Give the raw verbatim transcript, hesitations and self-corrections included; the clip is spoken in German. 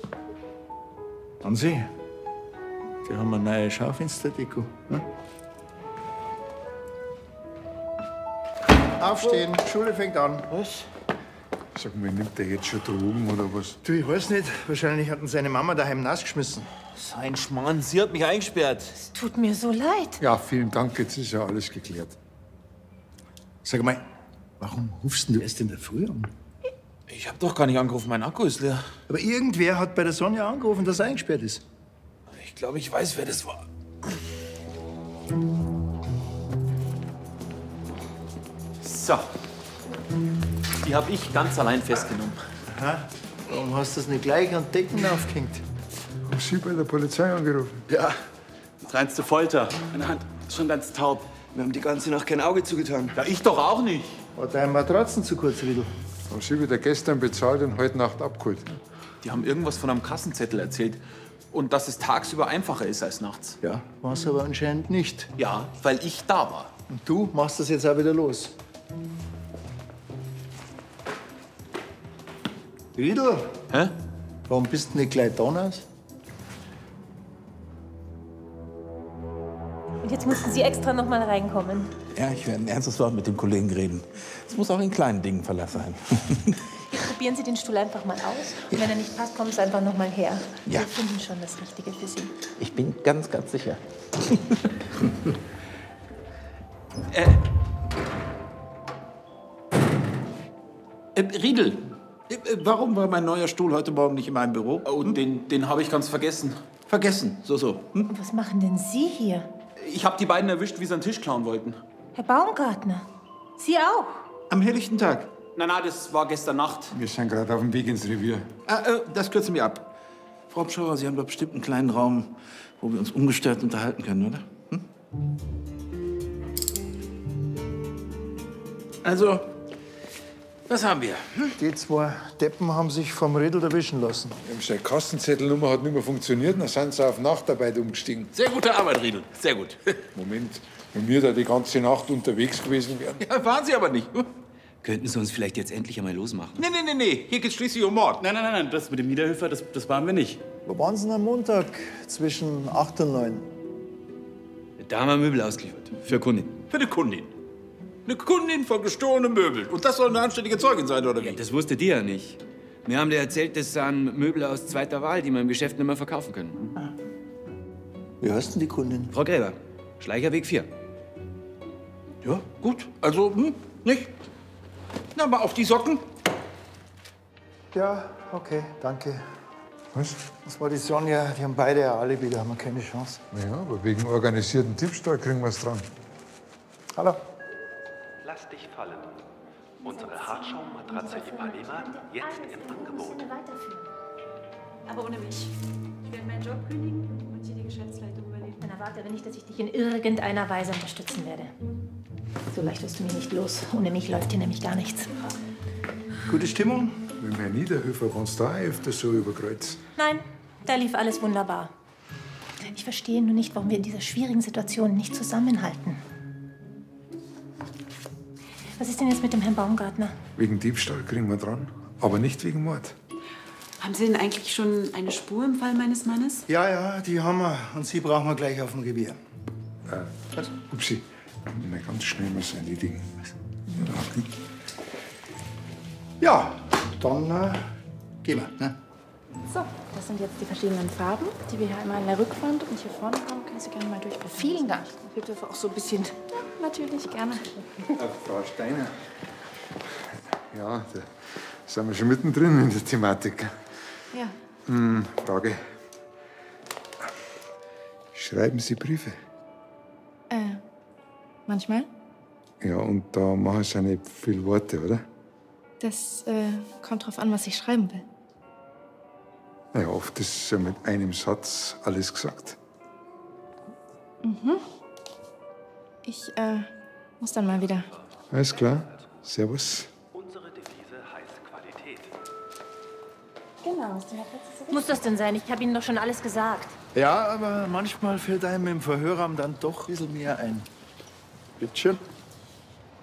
Haben Sie? Die haben eine neue Schaufensterdeko. Hm? Aufstehen, Schule fängt an. Was? Sag mal, nimmt der jetzt schon Drogen oder was? Du, ich weiß nicht. Wahrscheinlich hat ihn seine Mama daheim nassgeschmissen. So ein Schmarrn, sie hat mich eingesperrt. Es tut mir so leid. Ja, vielen Dank, jetzt ist ja alles geklärt. Sag mal, warum rufst denn du erst in der Früh an? Ich hab doch gar nicht angerufen, mein Akku ist leer. Aber irgendwer hat bei der Sonja angerufen, dass er eingesperrt ist. Ich glaube, ich weiß, wer das war. So. Die habe ich ganz allein festgenommen. Aha. Warum hast du das nicht gleich an Decken aufgehängt? Haben Sie bei der Polizei angerufen? Ja, das reinste Folter. Meine Hand ist schon ganz taub. Wir haben die ganze Nacht kein Auge zugetan. Ja, ich doch auch nicht. War dein Matratzen zu kurz, Riedl? Haben Sie wieder gestern bezahlt und heute Nacht abgeholt? Die haben irgendwas von einem Kassenzettel erzählt. Und dass es tagsüber einfacher ist als nachts. Ja, war's aber anscheinend nicht. Ja, weil ich da war. Und du machst das jetzt auch wieder los. Riedl, Hä? warum bist du nicht gleich da raus? Und jetzt mussten Sie extra noch mal reinkommen. Ja, ich werde ein ernstes Wort mit dem Kollegen reden. Es muss auch in kleinen Dingen Verlass sein. Jetzt probieren Sie den Stuhl einfach mal aus. Und wenn er nicht passt, kommen Sie einfach noch mal her. Ja. Wir finden schon das Richtige für Sie. Ich bin ganz, ganz sicher. Äh. Äh, Riedl, Äh, Warum war mein neuer Stuhl heute Morgen nicht in meinem Büro? oh, den, den habe ich ganz vergessen. Vergessen, so, so. Hm? Und was machen denn Sie hier? Ich habe die beiden erwischt, wie sie einen Tisch klauen wollten. Herr Baumgartner, Sie auch? Am helllichten Tag. Na, na, das war gestern Nacht. Wir sind gerade auf dem Weg ins Revier. Ah, äh, das kürzen wir ab. Frau Pschauer, Sie haben doch bestimmt einen kleinen Raum, wo wir uns ungestört unterhalten können, oder? Hm? Also, was haben wir? Hm? Die zwei Deppen haben sich vom Riedl erwischen lassen. Seine Kassenzettelnummer hat nicht mehr funktioniert, dann sind sie auf Nachtarbeit umgestiegen. Sehr gute Arbeit, Riedl. Sehr gut. Moment, wenn wir da die ganze Nacht unterwegs gewesen wären. Ja, waren Sie aber nicht. Hm? Könnten Sie uns vielleicht jetzt endlich einmal losmachen? Nee, nee, nee, nee. Hier geht's schließlich um Mord. Nein, nein, nein, nein. Das mit dem Niederhöfer, das, das waren wir nicht. Wo waren Sie denn am Montag zwischen acht und neun? Da haben wir Möbel ausgeliefert. Für Kundin. Für eine Kundin. Eine Kundin von gestohlenen Möbeln. Und das soll eine anständige Zeugin sein, oder wie? Ja, das wusste die ja nicht. Wir haben dir erzählt, das sind Möbel aus zweiter Wahl, die wir im Geschäft nicht mehr verkaufen können. Wie heißt denn die Kundin? Frau Gräber, Schleicherweg vier. Ja, gut. Also, hm, nicht? Na, mal auf die Socken. Ja, okay, danke. Was? Das war die Sonja, die haben beide ein Alibi, da haben wir keine Chance. Ja, aber wegen organisierten Diebstahl kriegen wir es dran. Hallo? Lass dich fallen. Unsere Hartschaummatratze Ipanema jetzt im Angebot. Aber ohne mich. Ich werde meinen Job kündigen und hier die Geschäftsleitung übernehmen. Dann erwarte aber nicht, dass ich dich in irgendeiner Weise unterstützen werde. So leicht wirst du mich nicht los. Ohne mich läuft hier nämlich gar nichts. Gute Stimmung? Mit Herrn Niederhöfer kannst du auch öfter so überkreuzen. Nein, da lief alles wunderbar. Ich verstehe nur nicht, warum wir in dieser schwierigen Situation nicht zusammenhalten. Was ist denn jetzt mit dem Herrn Baumgartner? Wegen Diebstahl kriegen wir dran, aber nicht wegen Mord. Haben Sie denn eigentlich schon eine Spur im Fall meines Mannes? Ja, ja, die haben wir. Und sie brauchen wir gleich auf dem Revier. Äh, Upsi, mal ganz schnell was erledigen. Ja, dann äh, gehen wir. Ne? So, das sind jetzt die verschiedenen Farben, die wir hier einmal in der Rückwand und hier vorne haben. Können Sie gerne mal durchblättern. Vielen Dank. Hilft dafür auch so ein bisschen. Ja, natürlich, gerne. Äh, Frau Steiner. Ja, da sind wir schon mittendrin in der Thematik. Ja. Hm, Frage. Schreiben Sie Briefe? Äh, manchmal? Ja, und da machen Sie ja nicht viele Worte, oder? Das äh, kommt drauf an, was ich schreiben will. Ja, oft ist ja mit einem Satz alles gesagt. Mhm. Ich äh, muss dann mal wieder. Alles klar. Servus. Unsere Devise heißt Qualität. Genau, ist der Platz. Muss das denn sein? Ich habe Ihnen doch schon alles gesagt. Ja, aber manchmal fällt einem im Verhörraum dann doch ein bisschen mehr ein. Bitte schön.